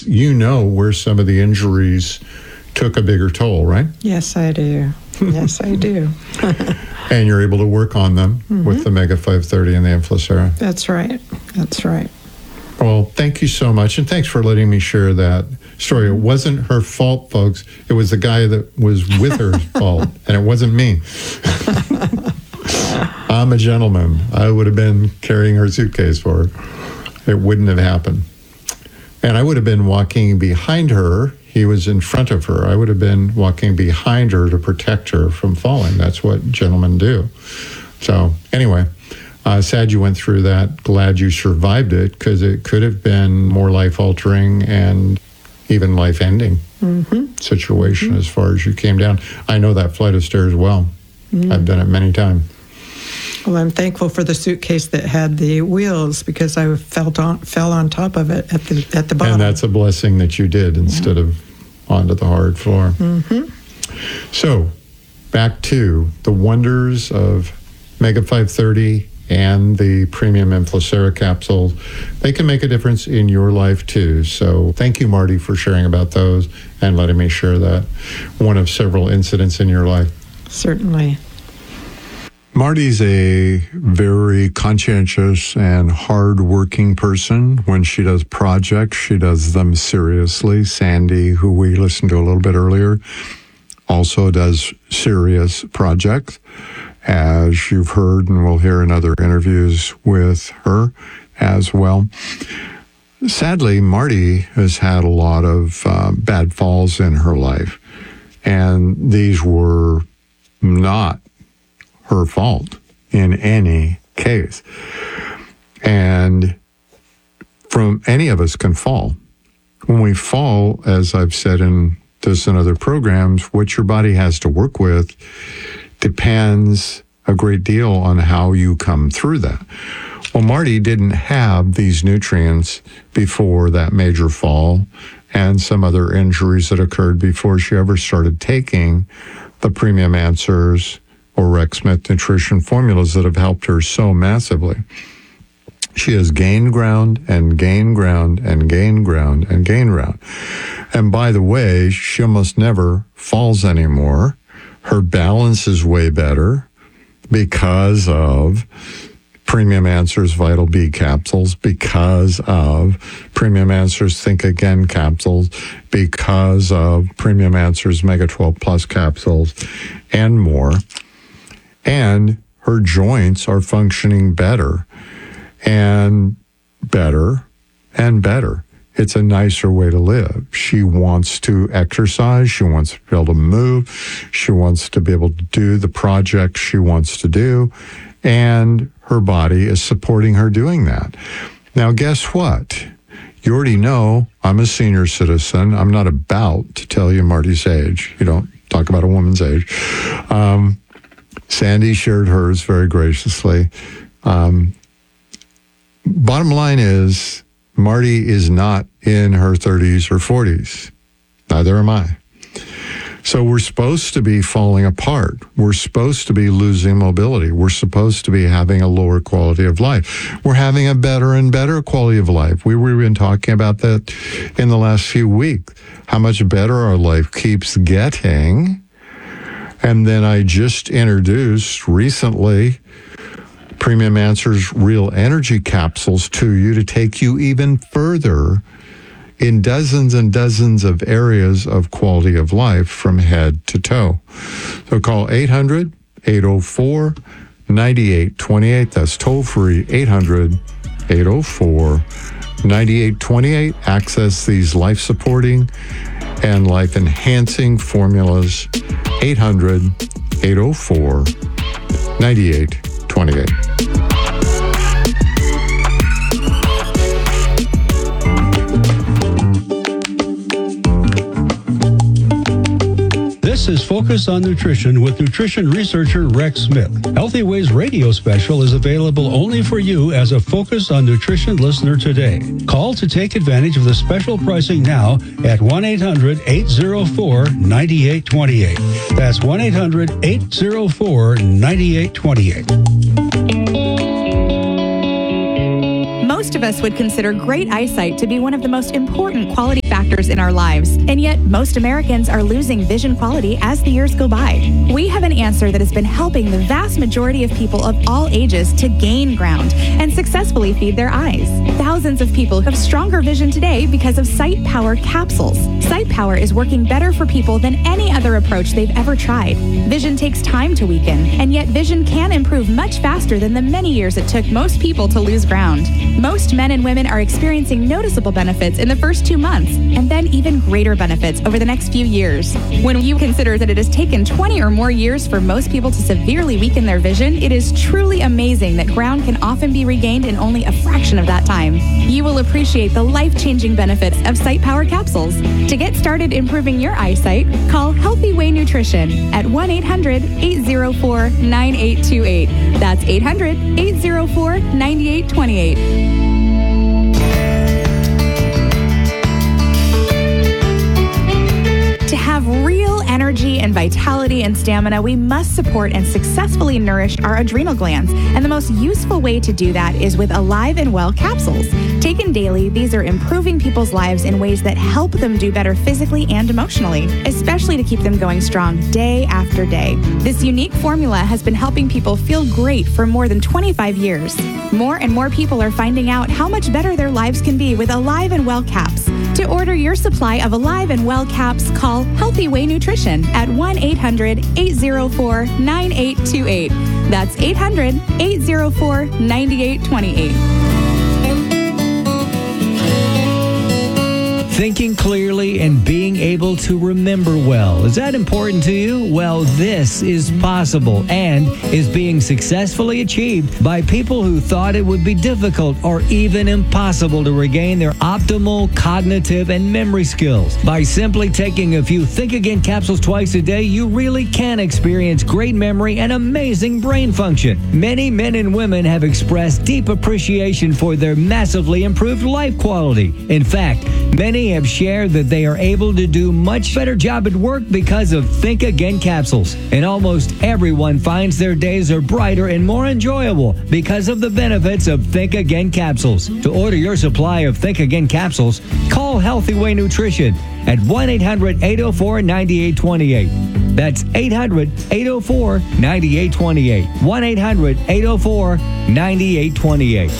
because you know where some of the injuries took a bigger toll, right? Yes, I do. Yes, I do. And you're able to work on them with the Mega 530 and the Inflacera. That's right. That's right. Well, thank you so much, and thanks for letting me share that story. It wasn't her fault, folks. It was the guy that was with her's fault, and it wasn't me. I'm a gentleman. I would have been carrying her suitcase for her. It wouldn't have happened. And I would have been walking behind her. He was in front of her. I would have been walking behind her to protect her from falling. That's what gentlemen do. So anyway, sad you went through that. Glad you survived it, because it could have been more life-altering and even life-ending situation as far as you came down. I know that flight of stairs well. I've done it many times. Well, I'm thankful for the suitcase that had the wheels, because I fell on top of it at the bottom. And that's a blessing that you did instead of onto the hard floor. So, back to the wonders of Mega 530 and the premium Inflacera capsules. They can make a difference in your life too. So thank you, Marty, for sharing about those and letting me share that. One of several incidents in your life. Certainly. Marty's a very conscientious and hard-working person. When she does projects, she does them seriously. Sandy, who we listened to a little bit earlier, also does serious projects, as you've heard, and we'll hear in other interviews with her as well. Sadly, Marty has had a lot of bad falls in her life, and these were not her fault in any case. And from any of us can fall. When we fall, as I've said in this and other programs, what your body has to work with depends a great deal on how you come through that. Well, Marty didn't have these nutrients before that major fall and some other injuries that occurred before she ever started taking the Premium Answers or Rex Smith nutrition formulas that have helped her so massively. She has gained ground and gained ground and gained ground and gained ground. And by the way, she almost never falls anymore. Her balance is way better because of Premium Answers Vital B capsules, because of Premium Answers Think Again capsules, because of Premium Answers Mega 12 Plus capsules, and more. And her joints are functioning better and better and better. It's a nicer way to live. She wants to exercise. She wants to be able to move. She wants to be able to do the projects she wants to do. And her body is supporting her doing that. Now, guess what? You already know I'm a senior citizen. I'm not about to tell you Marty's age. You don't talk about a woman's age. Sandy shared hers very graciously. Bottom line is, Marty is not in her 30s or 40s. Neither am I. So we're supposed to be falling apart. We're supposed to be losing mobility. We're supposed to be having a lower quality of life. We're having a better and better quality of life. We've been talking about that in the last few weeks, how much better our life keeps getting. And then I just introduced recently Premium Answers Real Energy capsules to you to take you even further in dozens and dozens of areas of quality of life from head to toe. So call 800-804-9828. That's toll free, 800-804-9828. Access these life-supporting and life-enhancing formulas, 800-804-9828. This is Focus on Nutrition with nutrition researcher Rex Smith. Healthy Ways radio special is available only for you as a Focus on Nutrition listener today. Call to take advantage of the special pricing now at 1-800-804-9828. That's 1-800-804-9828. Most of us would consider great eyesight to be one of the most important quality factors factors in our lives, and yet most Americans are losing vision quality as the years go by. We have an answer that has been helping the vast majority of people of all ages to gain ground and successfully feed their eyes. Thousands of people have stronger vision today because of Sight Power capsules. Sight Power is working better for people than any other approach they've ever tried. Vision takes time to weaken, and yet vision can improve much faster than the many years it took most people to lose ground. Most men and women are experiencing noticeable benefits in the first 2 months, and then even greater benefits over the next few years. When you consider that it has taken 20 or more years for most people to severely weaken their vision, it is truly amazing that ground can often be regained in only a fraction of that time. You will appreciate the life-changing benefits of Sight Power capsules. To get started improving your eyesight, call Healthy Way Nutrition at 1-800-804-9828. That's 800-804-9828. To have real energy and vitality and stamina, we must support and successfully nourish our adrenal glands. And the most useful way to do that is with Alive and Well capsules. Taken daily, these are improving people's lives in ways that help them do better physically and emotionally, especially to keep them going strong day after day. This unique formula has been helping people feel great for more than 25 years. More and more people are finding out how much better their lives can be with Alive and Well caps. To order your supply of Alive and Well caps, call Healthy Way Nutrition at 1-800-804-9828. That's 800-804-9828. Thinking clearly and being able to remember well. Is that important to you? Well, this is possible and is being successfully achieved by people who thought it would be difficult or even impossible to regain their optimal cognitive and memory skills. By simply taking a few Think Again capsules twice a day, you really can experience great memory and amazing brain function. Many men and women have expressed deep appreciation for their massively improved life quality. In fact, many have shared that they are able to do much better job at work because of Think Again capsules. And almost everyone finds their days are brighter and more enjoyable because of the benefits of Think Again capsules. To order your supply of Think Again capsules, call Healthy Way Nutrition at 1-800-804-9828. That's 800-804-9828. 1-800-804-9828.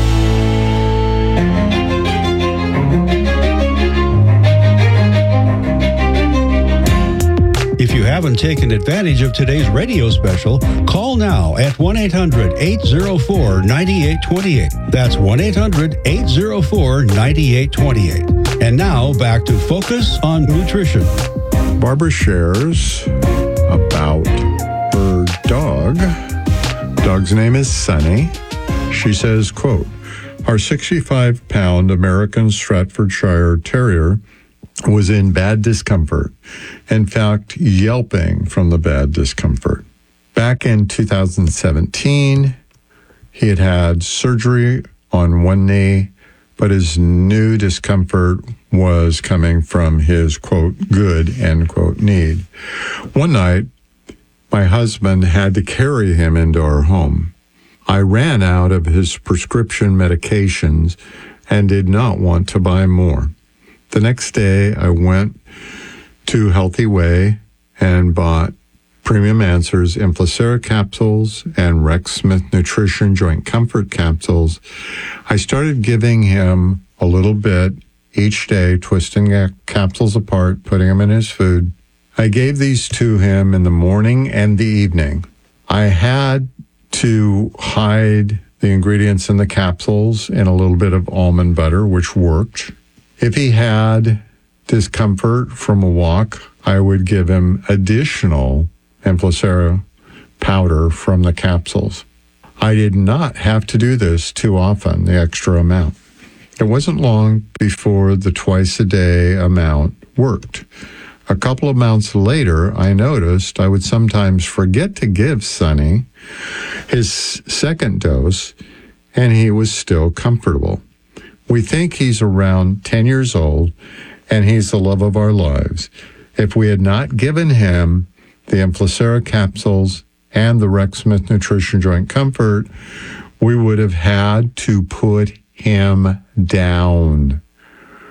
If you haven't taken advantage of today's radio special, call now at 1-800-804-9828. That's 1-800-804-9828. And now back to Focus on Nutrition. Barbara shares about her dog. Dog's name is Sunny. She says, quote, our 65-pound American Staffordshire Terrier was in bad discomfort, in fact, yelping from the bad discomfort. Back in 2017, he had had surgery on one knee, but his new discomfort was coming from his, quote, good, end quote, need. One night, my husband had to carry him into our home. I ran out of his prescription medications and did not want to buy more. The next day, I went to Healthy Way and bought Premium Answers Inflacera capsules and Rex Smith Nutrition Joint Comfort capsules. I started giving him a little bit each day, twisting capsules apart, putting them in his food. I gave these to him in the morning and the evening. I had to hide the ingredients in the capsules in a little bit of almond butter, which worked. If he had discomfort from a walk, I would give him additional Inflacera powder from the capsules. I did not have to do this too often, the extra amount. It wasn't long before the twice-a-day amount worked. A couple of months later, I noticed I would sometimes forget to give Sonny his second dose, and he was still comfortable. We think he's around 10 years old, and he's the love of our lives. If we had not given him the Inflacera capsules and the Rex Smith Nutrition Joint Comfort, we would have had to put him down.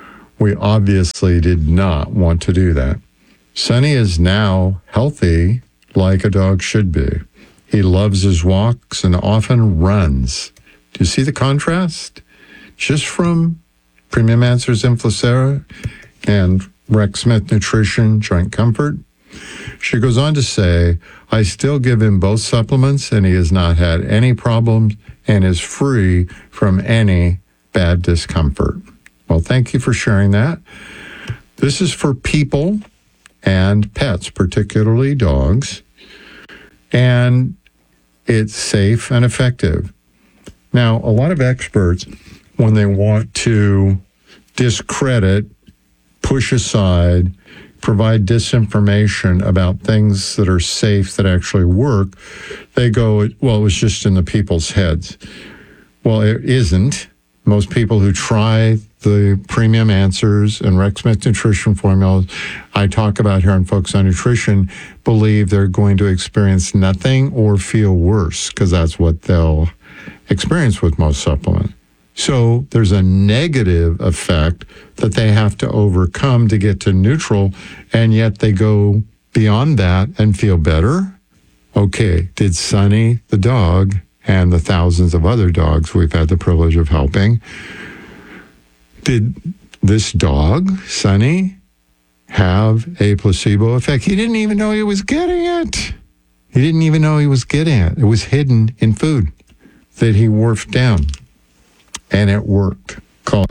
We obviously did not want to do that. Sonny is now healthy like a dog should be. He loves his walks and often runs. Do you see the contrast? Just from Premium Answers Inflacera and Rex Smith Nutrition Joint Comfort. She goes on to say, I still give him both supplements and he has not had any problems and is free from any bad discomfort. Well, thank you for sharing that. This is for people and pets, particularly dogs, and it's safe and effective. Now, a lot of experts, when they want to discredit, push aside, provide disinformation about things that are safe that actually work, they go, well, it was just in the people's heads. Well, it isn't. Most people who try the Premium Answers and Rex Smith Nutrition formulas I talk about here on Focus on Nutrition believe they're going to experience nothing or feel worse, because that's what they'll experience with most supplements. So there's a negative effect that they have to overcome to get to neutral, and yet they go beyond that and feel better. Okay, did Sonny, the dog, and the thousands of other dogs we've had the privilege of helping, did this dog, Sonny, have a placebo effect? He didn't even know he was getting it. He didn't even know he was getting it. It was hidden in food that he wolfed down. And it worked. Call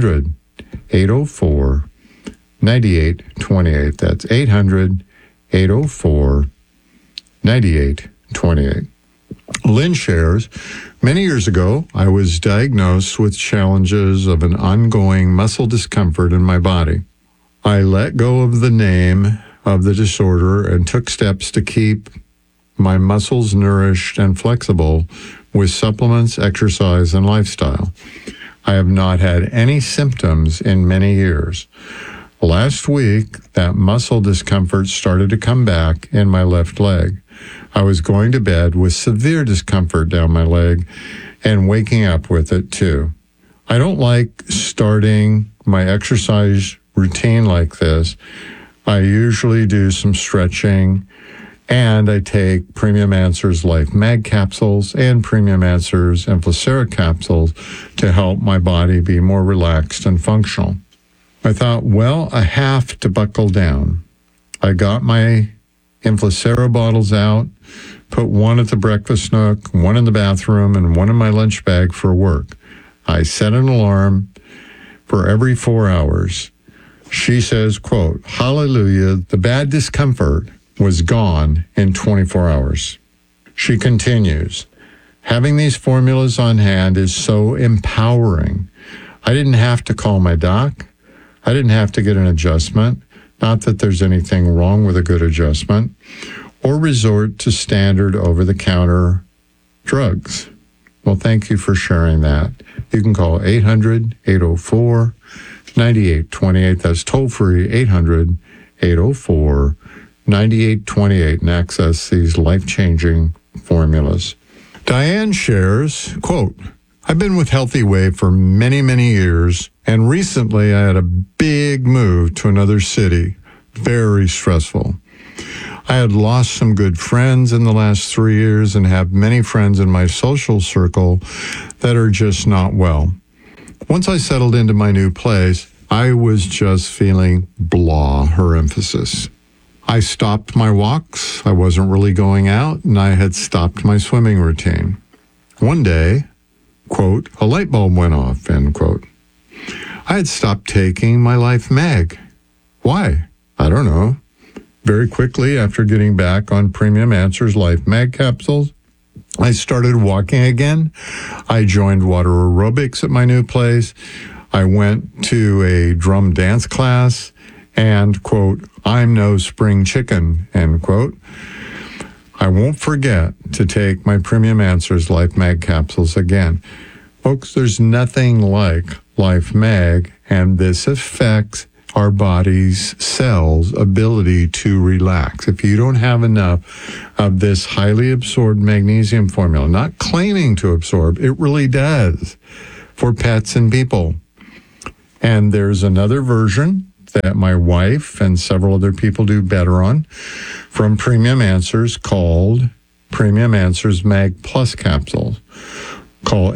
800-804-9828. That's 800-804-9828. Lynn shares, many years ago, I was diagnosed with challenges of an ongoing muscle discomfort in my body. I let go of the name of the disorder and took steps to keep my muscles nourished and flexible with supplements, exercise, and lifestyle. I have not had any symptoms in many years. Last week, that muscle discomfort started to come back in my left leg. I was going to bed with severe discomfort down my leg and waking up with it too. I don't like starting my exercise routine like this. I usually do some stretching, and I take Premium Answers Life Mag capsules and Premium Answers Inflacera capsules to help my body be more relaxed and functional. I thought, well, I have to buckle down. I got my Inflacera bottles out, put one at the breakfast nook, one in the bathroom, and one in my lunch bag for work. I set an alarm for every 4 hours. She says, quote, hallelujah, the bad discomfort was gone in 24 hours. She continues, having these formulas on hand is so empowering. I didn't have to call my doc. I didn't have to get an adjustment. Not that there's anything wrong with a good adjustment, or resort to standard over-the-counter drugs. Well, thank you for sharing that. You can call 800-804-9828. That's toll-free, 800-804-9828, and access these life-changing formulas. Diane shares, quote, I've been with Healthy Way for many, many years, and recently I had a big move to another city. Very stressful. I had lost some good friends in the last 3 years and have many friends in my social circle that are just not well. Once I settled into my new place, I was just feeling blah, her emphasis. I stopped my walks. I wasn't really going out, and I had stopped my swimming routine. One day, quote, a light bulb went off, end quote. I had stopped taking my Life Mag. Why? I don't know. Very quickly after getting back on Premium Answers Life Mag capsules, I started walking again. I joined water aerobics at my new place. I went to a drum dance class and, quote, I'm no spring chicken, end quote. I won't forget to take my Premium Answers Life Mag capsules again. Folks, there's nothing like Life Mag, and this affects our body's cells' ability to relax. If you don't have enough of this highly absorbed magnesium formula, not claiming to absorb, it really does for pets and people. And there's another version that my wife and several other people do better on from Premium Answers called Premium Answers Mag Plus capsules. Call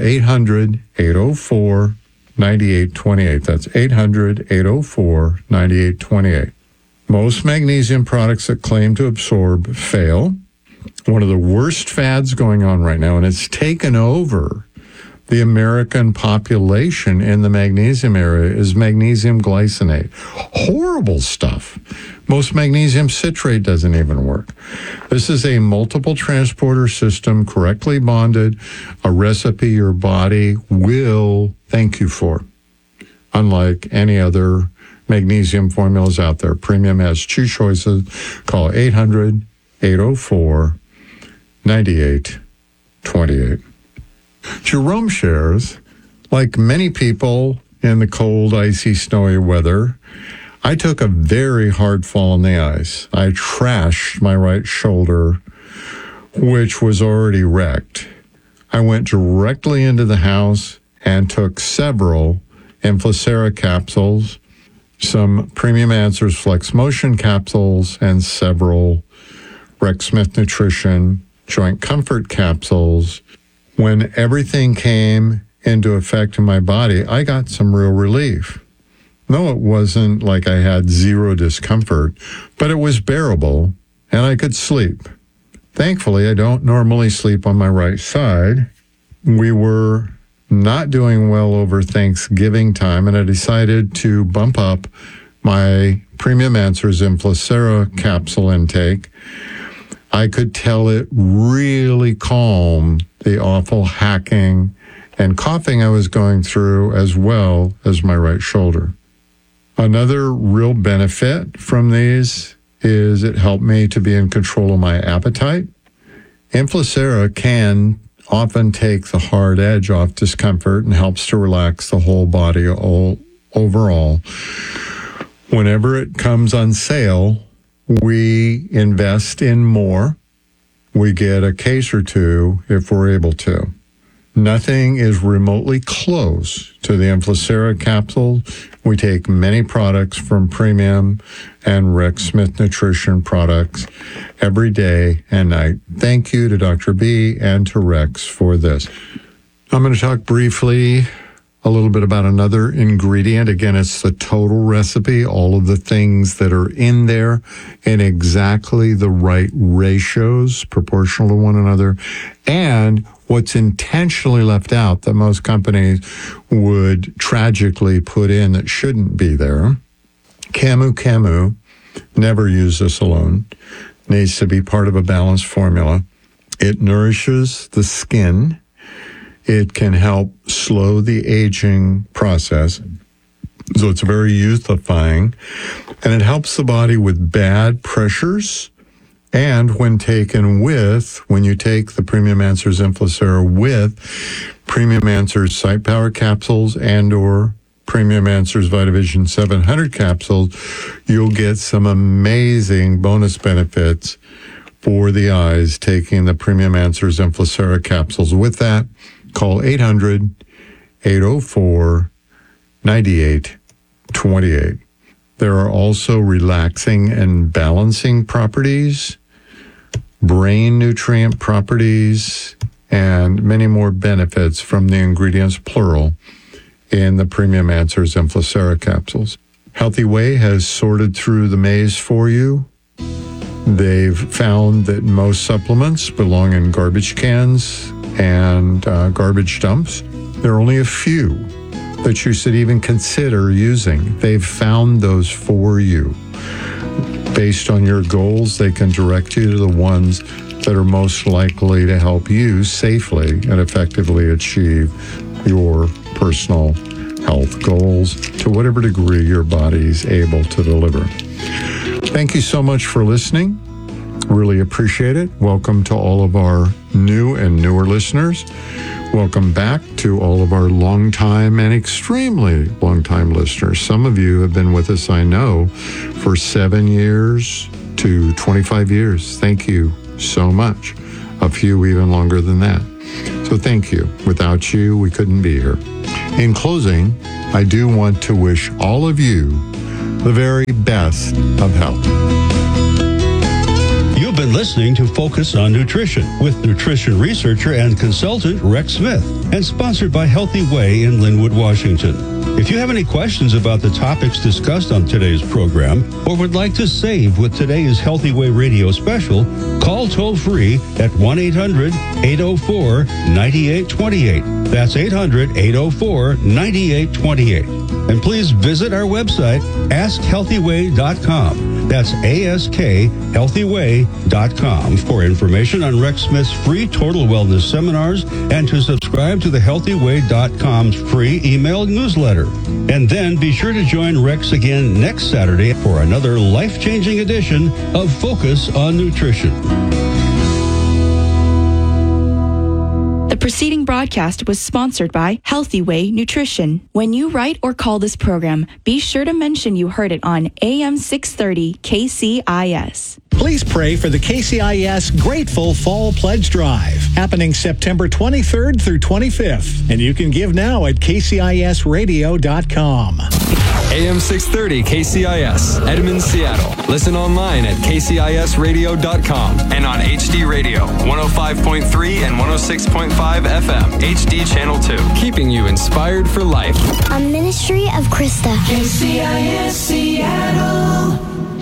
800-804-9828. That's 800-804-9828. Most magnesium products that claim to absorb fail. One of the worst fads going on right now, and it's taken over the American population in the magnesium area, is magnesium glycinate. Horrible stuff. Most magnesium citrate doesn't even work. This is a multiple transporter system, correctly bonded, a recipe your body will thank you for. Unlike any other magnesium formulas out there. Premium has two choices. Call 800-804-9828. Jerome shares, like many people in the cold, icy, snowy weather, I took a very hard fall on the ice. I trashed my right shoulder, which was already wrecked. I went directly into the house and took several Inflacera capsules, some Premium Answers Flex Motion capsules, and several Rex Smith Nutrition Joint Comfort capsules. When everything came into effect in my body, I got some real relief. No, it wasn't like I had zero discomfort, but it was bearable, and I could sleep. Thankfully, I don't normally sleep on my right side. We were not doing well over Thanksgiving time, and I decided to bump up my Premium Answers Inflacera capsule intake. I could tell it really calmed the awful hacking and coughing I was going through, as well as my right shoulder. Another real benefit from these is it helped me to be in control of my appetite. Inflacera can often take the hard edge off discomfort and helps to relax the whole body overall. Whenever it comes on sale, we invest in more. We get a case or two if we're able to. Nothing is remotely close to the Inflacera capsule. We take many products from Premium and Rex Smith Nutrition products every day and night. Thank you to Dr. B and to Rex for this. I'm going to talk briefly a little bit about another ingredient. Again, it's the total recipe, all of the things that are in there in exactly the right ratios, proportional to one another, and what's intentionally left out that most companies would tragically put in that shouldn't be there. Camu, never use this alone, needs to be part of a balanced formula. It nourishes the skin. It can help slow the aging process. So it's very youthifying. And it helps the body with bad pressures. And when taken with, when you take the Premium Answers Inflacera with Premium Answers Sight Power capsules and or Premium Answers Vitavision 700 capsules, you'll get some amazing bonus benefits for the eyes taking the Premium Answers Inflacera capsules. With that, call 800-804-9828. There are also relaxing and balancing properties, brain nutrient properties, and many more benefits from the ingredients, plural, in the Premium Answers Inflacera capsules. Healthy Way has sorted through the maze for you. They've found that most supplements belong in garbage cans and garbage dumps. There are only a few that you should even consider using. They've found those for you. Based on your goals, they can direct you to the ones that are most likely to help you safely and effectively achieve your personal health goals to whatever degree your body's able to deliver. Thank you so much for listening. Really appreciate it. Welcome to all of our new and newer listeners. Welcome back to all of our longtime and extremely longtime listeners. Some of you have been with us, I know, for 7 years to 25 years. Thank you so much. A few even longer than that. So thank you. Without you, we couldn't be here. In closing, I do want to wish all of you the very best of health. You've been listening to Focus on Nutrition with nutrition researcher and consultant Rex Smith, and sponsored by Healthy Way in Linwood, Washington. If you have any questions about the topics discussed on today's program or would like to save with today's Healthy Way radio special, call toll-free at 1-800-804-9828. That's 800-804-9828. And please visit our website, AskHealthyWay.com. That's AskHealthyWay.com for information on Rex Smith's free total wellness seminars and to subscribe to the HealthyWay.com's free email newsletter. And then be sure to join Rex again next Saturday for another life-changing edition of Focus on Nutrition. The preceding broadcast was sponsored by Healthy Way Nutrition. When you write or call this program, be sure to mention you heard it on AM 630 KCIS. Please pray for the KCIS Grateful Fall Pledge Drive, happening September 23rd through 25th. And you can give now at kcisradio.com. AM 630 KCIS, Edmond, Seattle. Listen online at kcisradio.com and on HD Radio, 105.3 and 106.5 FM, HD Channel 2. Keeping you inspired for life. A ministry of Krista. KCIS Seattle.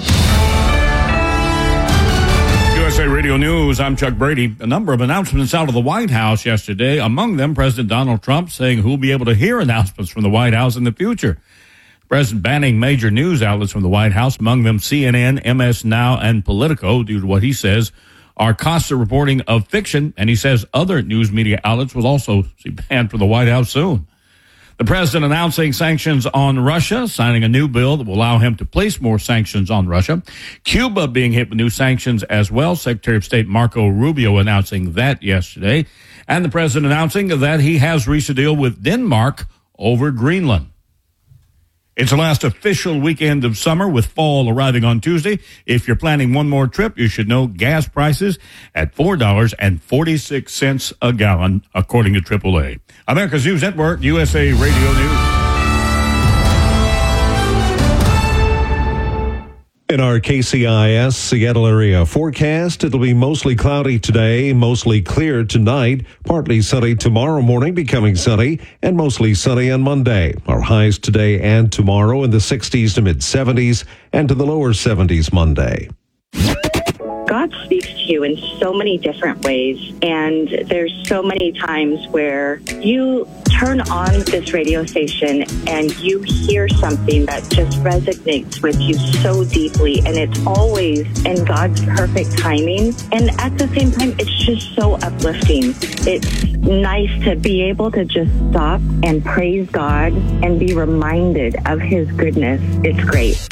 USA Radio News, I'm Chuck Brady. A number of announcements out of the White House yesterday. Among them, President Donald Trump saying who'll be able to hear announcements from the White House in the future. The president banning major news outlets from the White House, among them CNN, MS Now, and Politico, due to what he says are constant reporting of fiction. And he says other news media outlets will also see banned from the White House soon. The president announcing sanctions on Russia, signing a new bill that will allow him to place more sanctions on Russia. Cuba being hit with new sanctions as well. Secretary of State Marco Rubio announcing that yesterday. And the president announcing that he has reached a deal with Denmark over Greenland. It's the last official weekend of summer with fall arriving on Tuesday. If you're planning one more trip, you should know gas prices at $4.46 a gallon, according to AAA. America's News Network, USA Radio News. In our KCIS Seattle area forecast, it'll be mostly cloudy today, mostly clear tonight, partly sunny tomorrow morning, becoming sunny, and mostly sunny on Monday. Our highs today and tomorrow in the 60s to mid-70s and to the lower 70s Monday. God speaks to you in so many different ways, and there's so many times where you turn on this radio station and you hear something that just resonates with you so deeply, and it's always in God's perfect timing. And at the same time, it's just so uplifting. It's nice to be able to just stop and praise God and be reminded of His goodness. It's great.